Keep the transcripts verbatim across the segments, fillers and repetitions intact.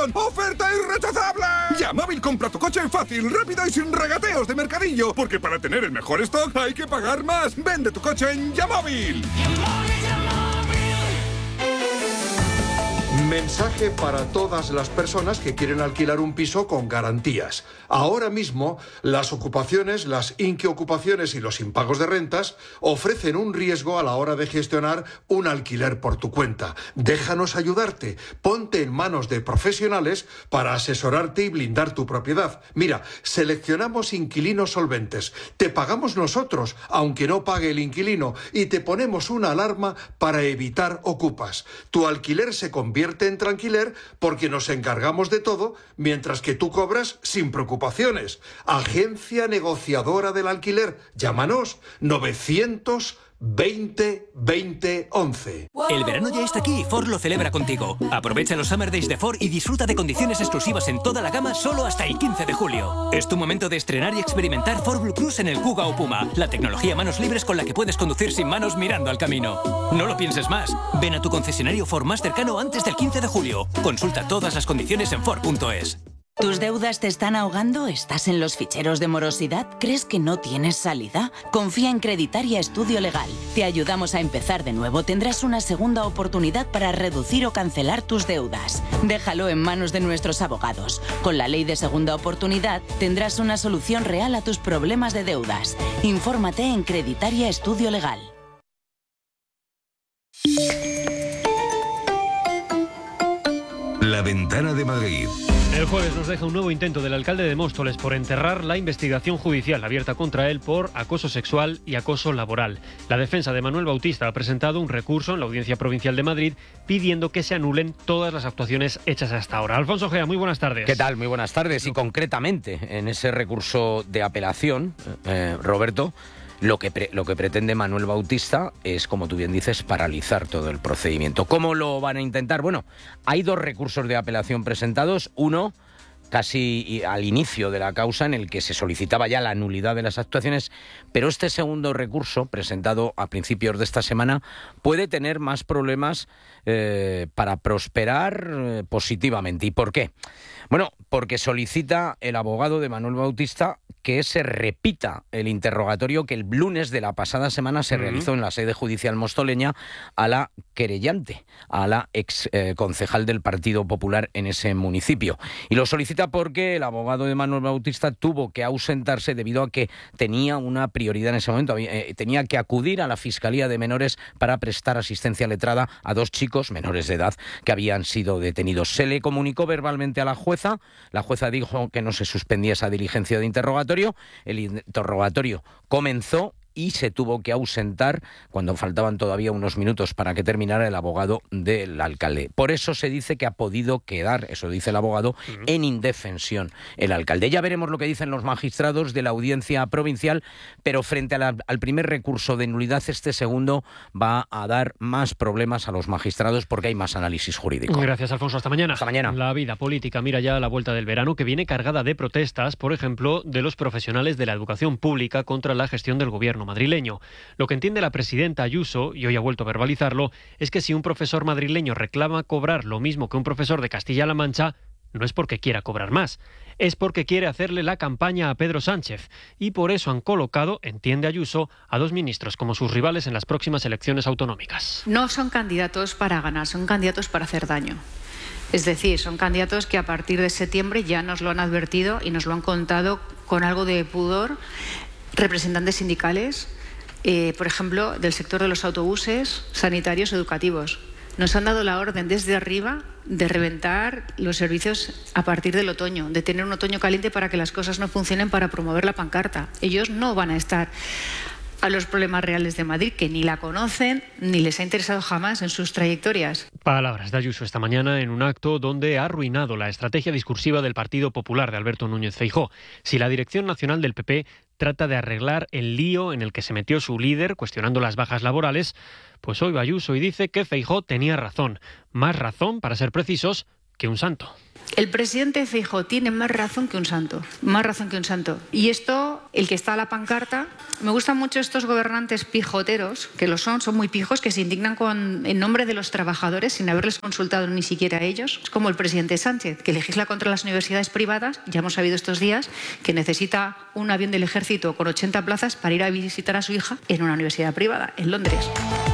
ocasión! ¡Oferta irrechazable! Yamóvil compra tu coche fácil, rápido y sin regateos de mercadillo. Porque para tener el mejor stock hay que pagar más. Vende tu coche en Yamóvil. Mensaje para todas las personas que quieren alquilar un piso con garantías. Ahora mismo, las ocupaciones, las inquiocupaciones y los impagos de rentas ofrecen un riesgo a la hora de gestionar un alquiler por tu cuenta. Déjanos ayudarte. Ponte en manos de profesionales para asesorarte y blindar tu propiedad. Mira, seleccionamos inquilinos solventes. Te pagamos nosotros, aunque no pague el inquilino, y te ponemos una alarma para evitar ocupas. Tu alquiler se convierte en tranquiler porque nos encargamos de todo mientras que tú cobras sin preocupaciones. Agencia negociadora del alquiler. Llámanos novecientos veinte veinte once. El verano ya está aquí y Ford lo celebra contigo. Aprovecha los Summer Days de Ford y disfruta de condiciones exclusivas en toda la gama solo hasta el quince de julio. Es tu momento de estrenar y experimentar Ford Blue Cruise en el Kuga o Puma, la tecnología manos libres con la que puedes conducir sin manos mirando al camino. No lo pienses más. Ven a tu concesionario Ford más cercano antes del quince de julio. Consulta todas las condiciones en Ford punto es. ¿Tus deudas te están ahogando? ¿Estás en los ficheros de morosidad? ¿Crees que no tienes salida? Confía en Creditaria Estudio Legal. Te ayudamos a empezar de nuevo. Tendrás una segunda oportunidad para reducir o cancelar tus deudas. Déjalo en manos de nuestros abogados. Con la ley de segunda oportunidad tendrás una solución real a tus problemas de deudas. Infórmate en Creditaria Estudio Legal. La Ventana de Madrid. El jueves nos deja un nuevo intento del alcalde de Móstoles por enterrar la investigación judicial abierta contra él por acoso sexual y acoso laboral. La defensa de Manuel Bautista ha presentado un recurso en la Audiencia Provincial de Madrid pidiendo que se anulen todas las actuaciones hechas hasta ahora. Alfonso Gea, muy buenas tardes. ¿Qué tal? Muy buenas tardes. Y concretamente, en ese recurso de apelación, eh, Roberto, Lo que, pre, lo que pretende Manuel Bautista es, como tú bien dices, paralizar todo el procedimiento. ¿Cómo lo van a intentar? Bueno, hay dos recursos de apelación presentados. Uno, casi al inicio de la causa, en el que se solicitaba ya la nulidad de las actuaciones, pero este segundo recurso, presentado a principios de esta semana, puede tener más problemas eh, para prosperar eh, positivamente. ¿Y por qué? Bueno, porque solicita el abogado de Manuel Bautista que se repita el interrogatorio que el lunes de la pasada semana se uh-huh. realizó en la sede judicial mostoleña a la querellante, a la ex eh, concejal del Partido Popular en ese municipio. Y lo solicita porque el abogado de Manuel Bautista tuvo que ausentarse debido a que tenía una prioridad en ese momento. Eh, tenía que acudir a la Fiscalía de Menores para prestar asistencia letrada a dos chicos menores de edad que habían sido detenidos. Se le comunicó verbalmente a la jueza. La jueza dijo que no se suspendía esa diligencia de interrogatorio. El interrogatorio comenzó y se tuvo que ausentar cuando faltaban todavía unos minutos para que terminara el abogado del alcalde. Por eso se dice que ha podido quedar, eso dice el abogado, uh-huh. en indefensión el alcalde. Ya veremos lo que dicen los magistrados de la audiencia provincial, pero frente a la, al primer recurso de nulidad, este segundo va a dar más problemas a los magistrados porque hay más análisis jurídico. Gracias, Alfonso. Hasta mañana. Hasta mañana. La vida política mira ya a la vuelta del verano, que viene cargada de protestas, por ejemplo, de los profesionales de la educación pública contra la gestión del gobierno madrileño. Lo que entiende la presidenta Ayuso, y hoy ha vuelto a verbalizarlo, es que si un profesor madrileño reclama cobrar lo mismo que un profesor de Castilla-La Mancha, no es porque quiera cobrar más, es porque quiere hacerle la campaña a Pedro Sánchez, y por eso han colocado, entiende Ayuso, a dos ministros como sus rivales en las próximas elecciones autonómicas. No son candidatos para ganar, son candidatos para hacer daño. Es decir, son candidatos que a partir de septiembre ya nos lo han advertido y nos lo han contado con algo de pudor representantes sindicales, eh, por ejemplo, del sector de los autobuses, sanitarios, educativos. Nos han dado la orden desde arriba de reventar los servicios a partir del otoño, de tener un otoño caliente para que las cosas no funcionen, para promover la pancarta. Ellos no van a estar a los problemas reales de Madrid, que ni la conocen ni les ha interesado jamás en sus trayectorias. Palabras de Ayuso esta mañana en un acto donde ha arruinado la estrategia discursiva del Partido Popular de Alberto Núñez Feijóo. Si la dirección nacional del P P trata de arreglar el lío en el que se metió su líder, cuestionando las bajas laborales, pues hoy va Ayuso y dice que Feijóo tenía razón. Más razón, para ser precisos, que un santo. El presidente Feijóo tiene más razón que un santo, más razón que un santo. Y esto el que está a la pancarta. Me gustan mucho estos gobernantes pijoteros, que lo son, son muy pijos, que se indignan con, en nombre de los trabajadores sin haberles consultado ni siquiera a ellos. Es como el presidente Sánchez, que legisla contra las universidades privadas. Ya hemos sabido estos días que necesita un avión del ejército con ochenta plazas para ir a visitar a su hija en una universidad privada, en Londres.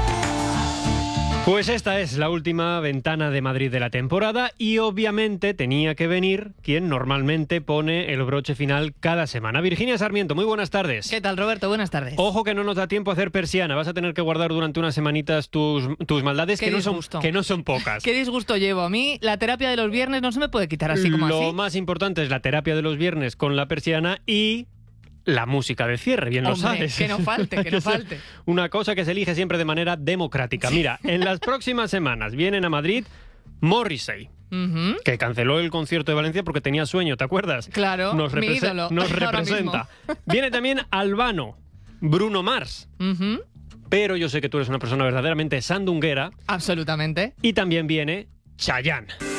Pues esta es la última ventana de Madrid de la temporada y obviamente tenía que venir quien normalmente pone el broche final cada semana. Virginia Sarmiento, muy buenas tardes. ¿Qué tal, Roberto? Buenas tardes. Ojo que no nos da tiempo a hacer persiana, vas a tener que guardar durante unas semanitas tus, tus maldades que no, son, que no son pocas. Qué disgusto llevo. A mí la terapia de los viernes no se me puede quitar así como Lo así. Lo más importante es la terapia de los viernes con la persiana y... la música de cierre, bien Hombre, lo sabes. que no falte, que no falte. Una cosa que se elige siempre de manera democrática. Mira, en las próximas semanas vienen a Madrid Morrissey, uh-huh. que canceló el concierto de Valencia porque tenía sueño, ¿te acuerdas? Claro, nos mi ídolo. Nos representa. Viene también Albano, Bruno Mars. Uh-huh. Pero yo sé que tú eres una persona verdaderamente sandunguera. Absolutamente. Y también viene Chayanne.